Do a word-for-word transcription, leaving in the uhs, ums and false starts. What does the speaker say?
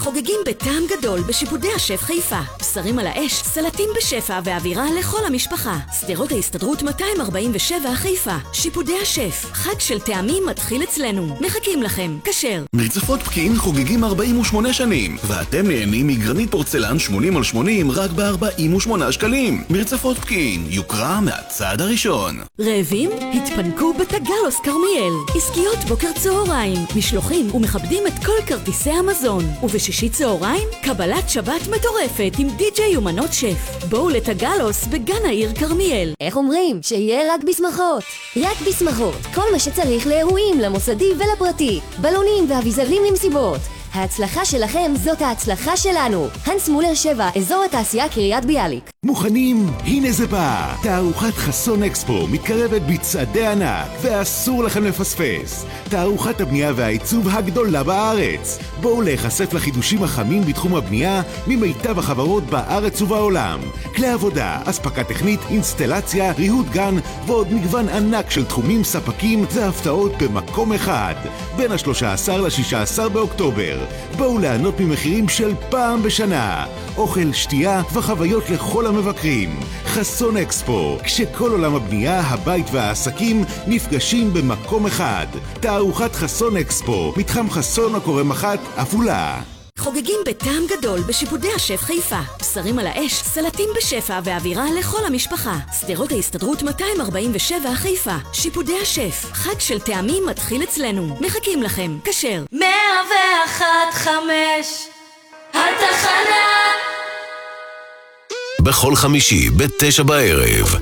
חוגגים בטעם גדול בשיפודי השף חיפה. בשרים על האש, סלטים בשפע ואווירה לכל המשפחה. שדרות ההסתדרות מאתיים ארבעים ושבע חיפה. שיפודי השף. חג של טעמים מתחיל אצלנו. מחכים לכם. כשר. מרצפות פקיעין חוגגים ארבעים ושמונה שנים, ואתם נהנים מגרנית פורצלן שמונים על שמונים רק ב-ארבעים ושמונה שקלים. מרצפות פקיעין, יוקרה מהצעד הראשון. רעבים? התפנקו בתגלוס כרמיאל. עסקיות בוקר צהריים. משלוחים ומכבדים את כל כרטיסי המזון. ובשישי צהריים, קבלת שבת מטורפת עם די-ג'יי ומנות שף. בואו לתגלוס בגן העיר כרמיאל. איך אומרים? שיהיה רק בשמחות. רק בשמחות. כל מה שצריך לאירועים, למוסדי ולפרטי. בלונים ואביזרים למסיבות. ההצלחה שלכם זאת ההצלחה שלנו. הנס מולר שבע, אזור התעשייה קריית ביאליק. מוכנים? הנה זה בא. תערוכת חסון אקספו מתקרבת בצעדי ענק, ואסור לכם לפספס. תערוכת הבנייה והעיצוב הגדולה בארץ. בואו להיחשף לחידושים החמים בתחום הבנייה ממיטב החברות בארץ ובעולם. כלי עבודה, אספקה טכנית, אינסטלציה, ריהוט גן ועוד מגוון ענק של תחומים, ספקים והפתעות במקום אחד. בין ה-שלושה עשר ל-שישה עשר באוקטובר. בואו ליהנות ממחירים של פעם בשנה. אוכל, שתייה וחוויות לכל המבקרים. חסון אקספו, כשכל עולם הבנייה, הבית והעסקים נפגשים במקום אחד. תערוכת חסון אקספו, מתחם חסון הקורא מחת, עפולה. חוגגים בטעם גדול בשיפודי השף חיפה. בשרים על האש, סלטים בשפע ואווירה לכל המשפחה. שדרות ההסתדרות מאתיים ארבעים ושבע חיפה. שיפודי השף. חג של טעמים מתחיל אצלנו. מחכים לכם. כשר. מאה ואחת חמש התחנה. בכל חמישי בתשע בערב